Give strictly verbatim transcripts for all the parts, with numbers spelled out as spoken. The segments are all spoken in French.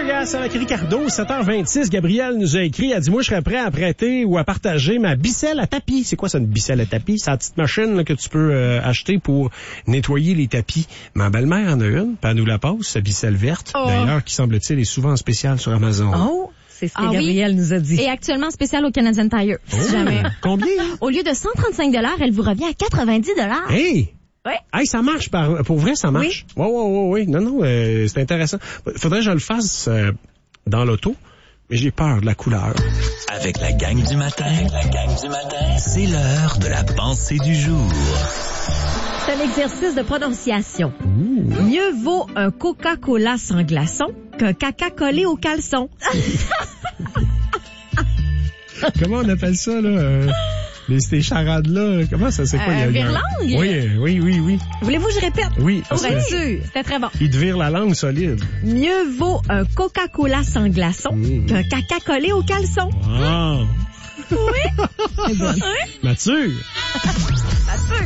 Vegas avec Ricardo, sept heures vingt-six. Gabrielle nous a écrit, elle dit, moi, je serais prêt à prêter ou à partager ma bicelle à tapis. C'est quoi ça, une bicelle à tapis? C'est la petite machine là, que tu peux euh, acheter pour nettoyer les tapis. Ma belle-mère en a une, puis elle nous la passe, sa bicelle verte. Oh. D'ailleurs, qui semble-t-il est souvent en spécial sur Amazon. Oh! C'est ce que ah, Gabrielle oui. nous a dit. Et actuellement spécial au Canadian Tire. Oh. Si jamais. Combien? Au lieu de cent trente-cinq dollars, elle vous revient à quatre-vingt-dix dollars. Hey! Ouais. Hey, ça marche. Par, pour vrai, ça marche. Oui, oui, oui. oui. Non, non, euh, c'est intéressant. Faudrait que je le fasse euh, dans l'auto, mais j'ai peur de la couleur. Avec la gang du matin, Avec la gang du matin, c'est l'heure de la pensée du jour. C'est un exercice de prononciation. Ouh. Mieux vaut un Coca-Cola sans glaçon qu'un caca collé au caleçon. Comment on appelle ça, là? Euh... Mais ces charades-là, comment ça, c'est quoi? Euh, il y a, vire-langue? Oui, oui, oui, oui. Voulez-vous que je répète? Oui. Pour être sûr. C'était très bon. Il te vire la langue solide. Mieux vaut un Coca-Cola sans glaçon mmh. qu'un caca collé au caleçon. Ah! Oui? C'est bon. Mature! Mature!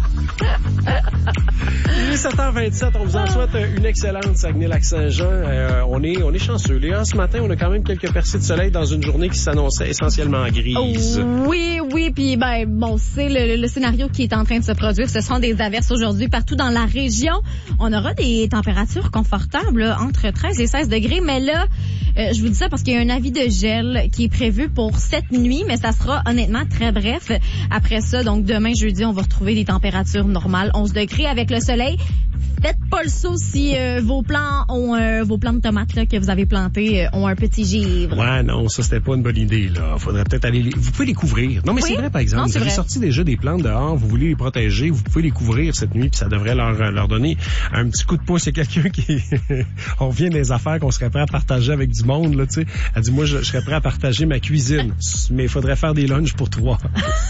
Il est sept heures vingt-sept, on vous en souhaite une excellente Saguenay-Lac-Saint-Jean. Euh, on est on est chanceux. Léa, ce matin, on a quand même quelques percées de soleil dans une journée qui s'annonçait essentiellement grise. Oui, oui, puis ben bon, c'est le, le scénario qui est en train de se produire. Ce sont des averses aujourd'hui partout dans la région. On aura des températures confortables, là, entre treize et seize degrés, mais là, euh, je vous dis ça parce qu'il y a un avis de gel qui est prévu pour cette nuit, mais ça sera honnêtement très bref. Après ça, donc demain, jeudi, on va retrouver des températures normales, onze degrés avec le soleil. Faites pas le saut si euh, vos plants ont euh, vos plants de tomates là, que vous avez plantés euh, ont un petit givre. Ouais, non, ça c'était pas une bonne idée là. Faudrait peut-être aller les... Vous pouvez les couvrir. Non, mais oui? C'est vrai par exemple. Non, vous avez vrai. sorti déjà des plantes dehors, vous voulez les protéger, vous pouvez les couvrir cette nuit, puis ça devrait leur leur donner un petit coup de pouce. Il y a quelqu'un qui on revient des affaires qu'on serait prêt à partager avec du monde là, tu sais. Elle dit moi je, je serais prêt à partager ma cuisine, mais il faudrait faire des lunchs pour trois.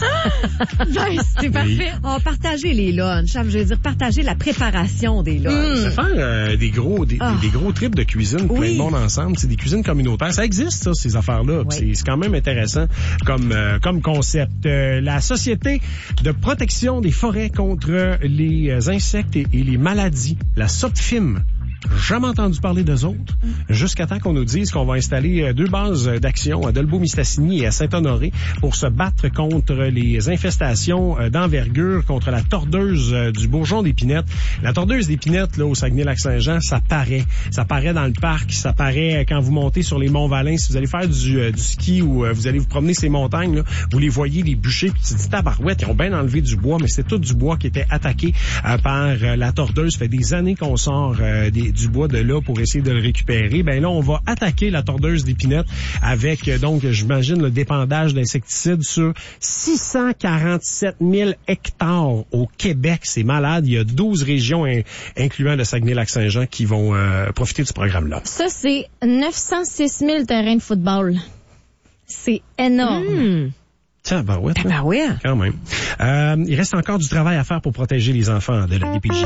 Ben, c'est parfait. On va partager les lunchs, je veux dire partager la préparation des lunchs. Mmh. Faire euh, des gros des, oh. des, des gros trips de cuisine, oui. plein de monde ensemble, c'est des cuisines communautaires. Ça existe, ça, ces affaires-là. Oui. C'est, c'est quand même intéressant comme euh, comme concept. Euh, la Société de protection des forêts contre les insectes et, et les maladies, la SOPFIM. Jamais entendu parler d'eux autres, jusqu'à temps qu'on nous dise qu'on va installer deux bases d'action à Dolbeau-Mistassini et à Saint-Honoré pour se battre contre les infestations d'envergure, contre la tordeuse du bourgeon d'épinette. La tordeuse d'épinette, là, au Saguenay-Lac-Saint-Jean, ça paraît. Ça paraît dans le parc, ça paraît quand vous montez sur les Monts-Valin. Si vous allez faire du, euh, du ski ou euh, vous allez vous promener ces montagnes, là, vous les voyez, les bûchers, puis tu te dis, tabarouette, ils ont bien enlevé du bois, mais c'est tout du bois qui était attaqué euh, par euh, la tordeuse. Ça fait des années qu'on sort euh, des du bois de là pour essayer de le récupérer. Ben là, on va attaquer la tordeuse d'épinette avec, donc, j'imagine, le dépandage d'insecticides sur six cent quarante-sept mille hectares au Québec. C'est malade. Il y a douze régions, in- incluant le Saguenay-Lac-Saint-Jean, qui vont euh, profiter de ce programme-là. Ça, c'est neuf cent six mille terrains de football. C'est énorme. Mmh. Tiens, ben ouais. Ben ouais. Quand même. Euh, il reste encore du travail à faire pour protéger les enfants de la D P J.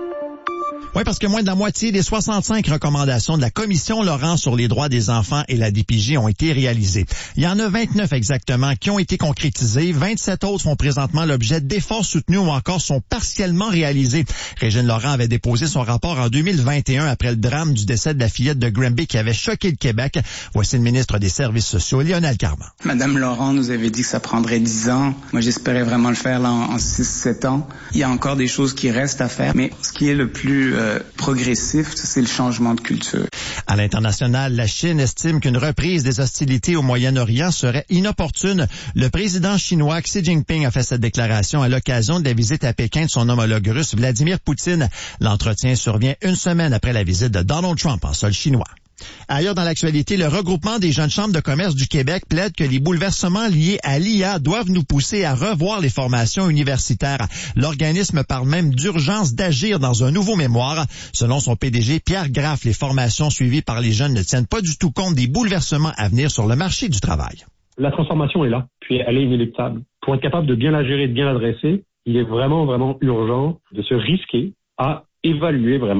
Oui, parce que moins de la moitié des soixante-cinq recommandations de la Commission Laurent sur les droits des enfants et la D P J ont été réalisées. Il y en a vingt-neuf exactement qui ont été concrétisées. vingt-sept autres font présentement l'objet d'efforts soutenus ou encore sont partiellement réalisés. Régine Laurent avait déposé son rapport en deux mille vingt et un après le drame du décès de la fillette de Granby qui avait choqué le Québec. Voici le ministre des Services sociaux, Lionel Carman. Madame Laurent nous avait dit que ça prendrait dix ans. Moi, j'espérais vraiment le faire là en six sept ans. Il y a encore des choses qui restent à faire, mais ce qui est le plus euh, progressif, c'est le changement de culture. À l'international, la Chine estime qu'une reprise des hostilités au Moyen-Orient serait inopportune. Le président chinois Xi Jinping a fait cette déclaration à l'occasion de la visite à Pékin de son homologue russe Vladimir Poutine. L'entretien survient une semaine après la visite de Donald Trump en sol chinois. Ailleurs dans l'actualité, le regroupement des jeunes chambres de commerce du Québec plaide que les bouleversements liés à l'I A doivent nous pousser à revoir les formations universitaires. L'organisme parle même d'urgence d'agir dans un nouveau mémoire. Selon son P D G, Pierre Graff, les formations suivies par les jeunes ne tiennent pas du tout compte des bouleversements à venir sur le marché du travail. La transformation est là, puis elle est inéluctable. Pour être capable de bien la gérer, de bien l'adresser, il est vraiment, vraiment urgent de se risquer à évaluer vraiment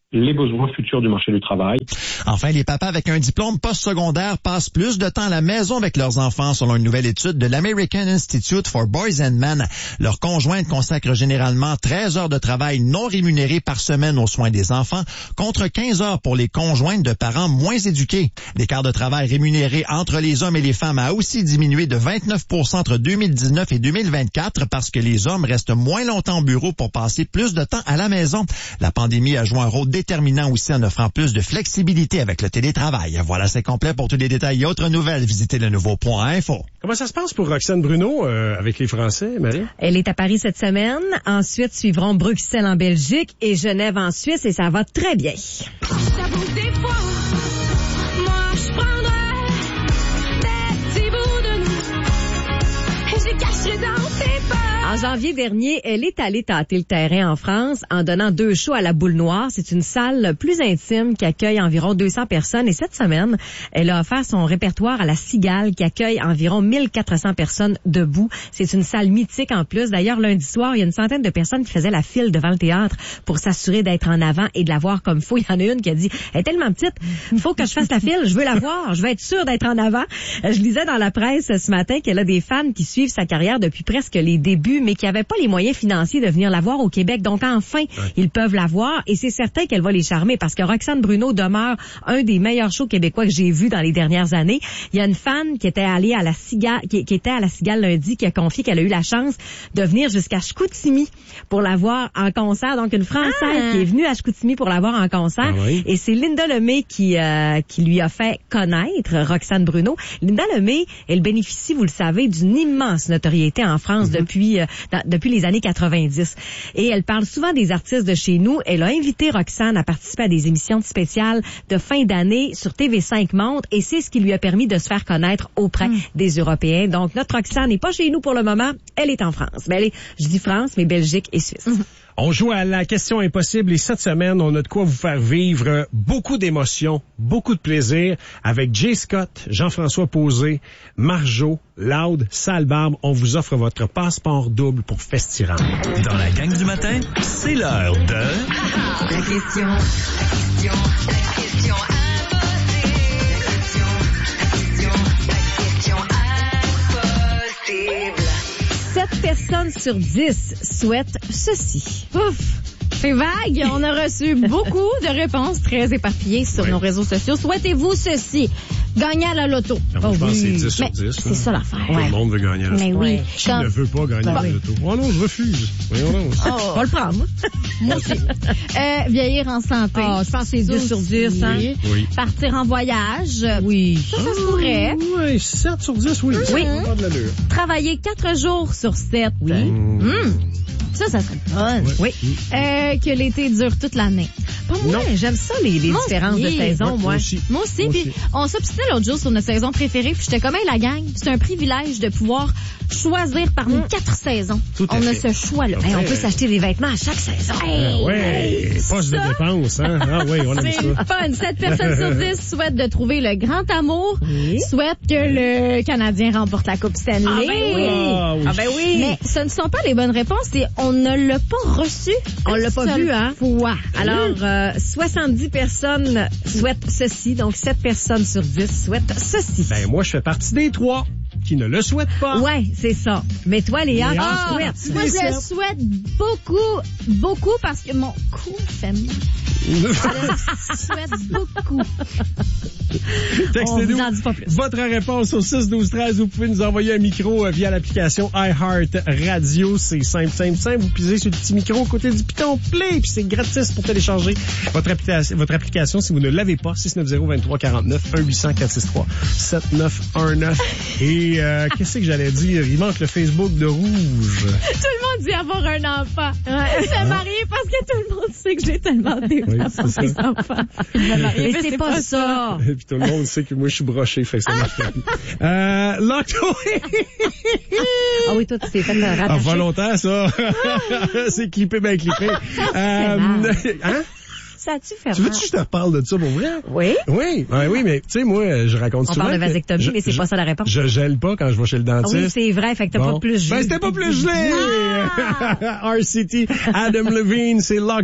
les besoins futurs du marché du travail. Enfin, les papas avec un diplôme postsecondaire passent plus de temps à la maison avec leurs enfants, selon une nouvelle étude de l'American Institute for Boys and Men. Leurs conjointes consacrent généralement treize heures de travail non rémunérées par semaine aux soins des enfants, contre quinze heures pour les conjointes de parents moins éduqués. L'écart de travail rémunéré entre les hommes et les femmes a aussi diminué de vingt-neuf pour cent entre deux mille dix-neuf et deux mille vingt-quatre parce que les hommes restent moins longtemps au bureau pour passer plus de temps à la maison. La pandémie a joué un rôle déterminant aussi en offrant plus de flexibilité avec le télétravail. Voilà, c'est complet. Pour tous les détails et autres nouvelles, visitez le nouveau point info. Comment ça se passe pour Roxane Bruno euh, avec les Français, Marie? Elle est à Paris cette semaine. Ensuite, suivront Bruxelles en Belgique et Genève en Suisse et ça va très bien. Ça bouge des fois, moi je prendrais des petits bouts de nous et je les cacherai dans tes pas. En janvier dernier, elle est allée tâter le terrain en France en donnant deux shows à la Boule Noire. C'est une salle plus intime qui accueille environ deux cents personnes. Et cette semaine, elle a offert son répertoire à la Cigale qui accueille environ mille quatre cents personnes debout. C'est une salle mythique en plus. D'ailleurs, lundi soir, il y a une centaine de personnes qui faisaient la file devant le théâtre pour s'assurer d'être en avant et de la voir comme faut. Il y en a une qui a dit, elle est tellement petite, il faut que je fasse la file, je veux la voir, je veux être sûre d'être en avant. Je lisais dans la presse ce matin qu'elle a des fans qui suivent sa carrière depuis presque les débuts, mais qui n'avaient pas les moyens financiers de venir la voir au Québec. Donc, enfin, ouais. ils peuvent la voir et c'est certain qu'elle va les charmer parce que Roxane Bruno demeure un des meilleurs shows québécois que j'ai vus dans les dernières années. Il y a une fan qui était allée à la Cigale, qui, qui était à la Cigale lundi, qui a confié qu'elle a eu la chance de venir jusqu'à Chicoutimi pour la voir en concert. Donc, une Française ah. qui est venue à Chicoutimi pour la voir en concert. Ah oui. Et c'est Linda Lemay qui, euh, qui lui a fait connaître Roxane Bruno. Linda Lemay, elle bénéficie, vous le savez, d'une immense notoriété en France mm-hmm. depuis, euh, dans, depuis les années quatre-vingt-dix. Et elle parle souvent des artistes de chez nous. Elle a invité Roxane à participer à des émissions spéciales de fin d'année sur T V cinq Monde et c'est ce qui lui a permis de se faire connaître auprès mm. des Européens. Donc, notre Roxane n'est pas chez nous pour le moment. Elle est en France. Mais elle est, je dis France, mais Belgique et Suisse. Mm. On joue à la question impossible et cette semaine, on a de quoi vous faire vivre beaucoup d'émotions, beaucoup de plaisir avec Jay Scott, Jean-François Posé, Marjo, Loud, Sale Barbe. On vous offre votre passeport double pour Festirand. Dans la gang du matin, c'est l'heure de... La question, la question, la question impossible. La question, la question, la question impossible. sept personnes sur dix souhaitent ceci. Ouf! C'est vague. On a reçu beaucoup de réponses très éparpillées sur oui. nos réseaux sociaux. Souhaitez-vous ceci? Gagner à la loto. Non, oh, je pense oui. que c'est dix sur dix. C'est ça l'affaire. Tout ouais. le monde veut gagner à la loto. Mais oui. Qui Quand... ne veut pas gagner ben, à la loto? Oh non, je refuse. Voyons donc. Oh. On va le prendre. Moi aussi. euh, vieillir en santé. Oh, je pense que c'est dix sur dix. Hein? Oui. Partir en voyage. Oui. Ça, ça se pourrait. Oui, sept sur dix, oui. Oui. Pas de l'allure. Travailler quatre jours sur sept. Oui. Mmh. Mmh. Ça, ça serait fun. Oui. Euh, que l'été dure toute l'année. Pas moi, j'aime ça, les, les différences de saison, moi. Moi aussi. Moi aussi. Puis on s'obstinait l'autre jour sur notre saison préférée, puis j'étais comme, hey, la gang, c'est un privilège de pouvoir choisir parmi mmh. quatre saisons. Tout à on fait. a ce choix-là. Hey, on peut s'acheter des vêtements à chaque saison. Hey, ah ouais, poche de dépenses, hein? Ah oui, on aime ça. C'est fun. sept personnes sur dix souhaitent de trouver le grand amour, oui. souhaitent que le Canadien remporte la Coupe Stanley. Ah ben oui. Ah, oui. Ah ben oui. Mais ce ne sont pas les bonnes réponses et on ne l'a pas reçu. On l'a pas vu, hein? Fois. Alors, euh, soixante-dix personnes souhaitent ceci, donc sept personnes sur dix souhaitent ceci. Ben, moi, je fais partie des trois qui ne le souhaitent pas. Ouais, c'est ça. Mais toi, Léa, Léa ah, tu souhaites. Moi, je le souhaite beaucoup, beaucoup parce que mon cou fait mal. Je le souhaite beaucoup. Textez-nous On vous en dit pas plus. Votre réponse au six douze treize. Vous pouvez nous envoyer un micro via l'application iHeart Radio. C'est simple, simple, simple. Vous pisez sur le petit micro à côté du piton Play, puis c'est gratis pour télécharger votre application, votre application si vous ne l'avez pas. six neuf zéro, deux trois quatre neuf, un huit zéro quatre six trois, sept neuf un neuf. Et euh, qu'est-ce que j'allais dire? Il manque le Facebook de Rouge. Tout le monde dit avoir un enfant. Ouais. Se marier parce que tout le monde sait que j'ai tellement des oui, c'est ça. enfants. Mais c'est pas, pas ça. Et puis tout le monde sait que moi je suis broché, fait que ça marche pas. Euh, L'octo. Ah oui, toi tu t'es fait rattacher. Ah, volontaire ça. C'est clippé, bien clippé. Euh, hein? Ça a-tu fait Tu veux-tu que je te reparle de ça pour vrai? Oui. Oui, ouais, oui, mais tu sais, moi, je raconte On souvent. On parle de vasectomie, je, mais c'est je, pas ça la réponse. Je gèle pas quand je vais chez le dentiste. Oui, c'est vrai, fait que t'as bon. pas plus gelé. Ben, c'était pas plus gelé! Ah! R C T, Adam Levine, c'est Lock.